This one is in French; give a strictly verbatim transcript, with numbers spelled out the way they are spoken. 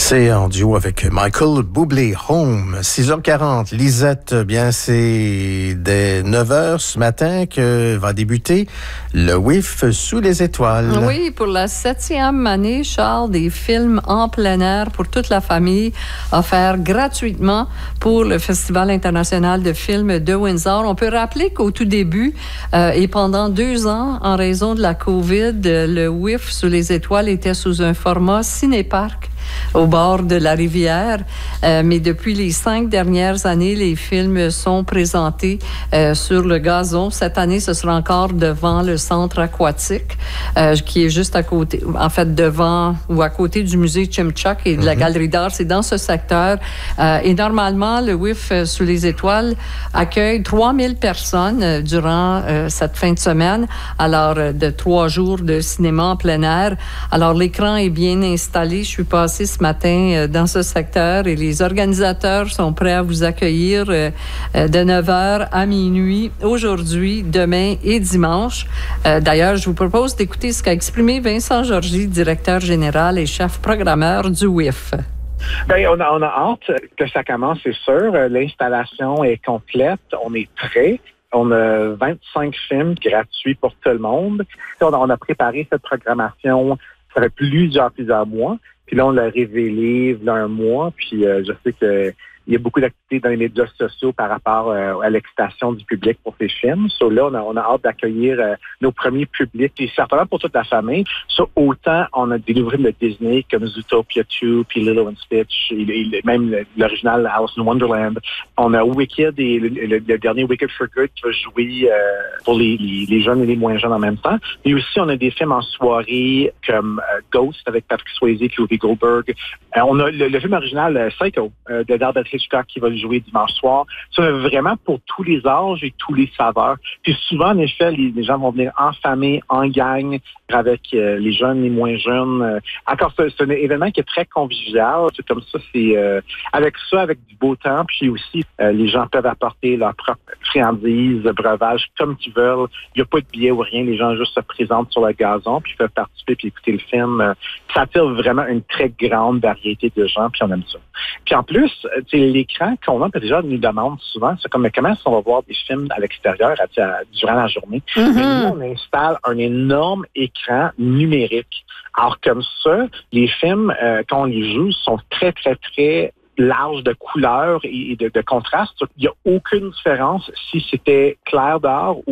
C'est en duo avec Michael Bublé, Home, six heures quarante. Lisette, bien, c'est dès neuf heures ce matin que va débuter le W I F sous les étoiles. Oui, pour la septième année, Charles, des films en plein air pour toute la famille, offerts gratuitement pour le Festival international de films de Windsor. On peut rappeler qu'au tout début euh, et pendant deux ans, en raison de la COVID, le W I F sous les étoiles était sous un format ciné-parc au bord de la rivière. Euh, mais depuis les cinq dernières années, les films sont présentés euh, sur le gazon. Cette année, ce sera encore devant le centre aquatique, euh, qui est juste à côté, en fait, devant ou à côté du musée Chimchak et de la mm-hmm. Galerie d'art. C'est dans ce secteur. Euh, et normalement, le W I F euh, sous les étoiles accueille trois mille personnes euh, durant euh, cette fin de semaine. Alors, euh, de trois jours de cinéma en plein air. Alors, l'écran est bien installé. Je suis passée ce matin dans ce secteur et les organisateurs sont prêts à vous accueillir de neuf heures à minuit aujourd'hui, demain et dimanche. D'ailleurs, je vous propose d'écouter ce qu'a exprimé Vincent Georgie, directeur général et chef programmeur du W I F. Bien, on a, on a hâte que ça commence, c'est sûr. L'installation est complète. On est prêt. On a vingt-cinq films gratuits pour tout le monde. On a, on a préparé cette programmation ça fait plusieurs, plusieurs mois. Puis là, on l'a révélé il y a un mois. Puis euh, je sais que il y a beaucoup d'activités dans les médias sociaux par rapport euh, à l'excitation du public pour ces films. So là, on a, on a hâte d'accueillir euh, nos premiers publics. Et certainement pour toute la famille. So, autant on a des nouveaux films de Disney comme Zootopia deux, puis Lilo and Stitch, et, et même l'original Alice in Wonderland. On a Wicked et le, le, le dernier Wicked for Good qui va jouer euh, pour les, les, les jeunes et les moins jeunes en même temps. Et aussi, on a des films en soirée comme euh, Ghost avec Patrick Swayze et Whoopi Goldberg. Euh, on a le, le film original euh, Psycho euh, de David Hitchcock qui va le jouer dimanche soir. C'est vraiment pour tous les âges et tous les saveurs. Puis souvent, en effet, les, les gens vont venir en famille, en gang, avec euh, les jeunes, les moins jeunes. Euh, encore, c'est, c'est un événement qui est très convivial. C'est comme ça, c'est euh, avec ça, avec du beau temps. Puis aussi, euh, les gens peuvent apporter leurs propres friandises, breuvages, comme qu'ils veulent. Il n'y a pas de billets ou rien. Les gens juste se présentent sur le gazon, puis peuvent participer puis écouter le film. Euh, ça attire vraiment une très grande variété de gens, puis on aime ça. Puis en plus, tu sais, l'écran qu'on a, déjà nous demande souvent, c'est comme comment est-ce qu'on va voir des films à l'extérieur à, à, durant la journée. Mm-hmm. Mais nous, on installe un énorme écran numérique. Alors comme ça, les films, euh, quand on les joue, sont très, très, très larges de couleurs et de, de contraste. Il n'y a aucune différence si c'était clair dehors ou